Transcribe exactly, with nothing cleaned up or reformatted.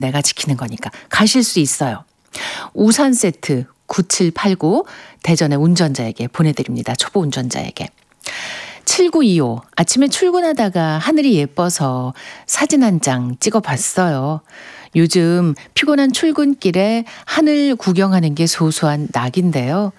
내가 지키는 거니까 가실 수 있어요. 우산 세트 구칠팔구 대전의 운전자에게 보내드립니다. 초보 운전자에게. 칠구이오 아침에 출근하다가 하늘이 예뻐서 사진 한 장 찍어봤어요. 요즘 피곤한 출근길에 하늘 구경하는 게 소소한 낙인데요.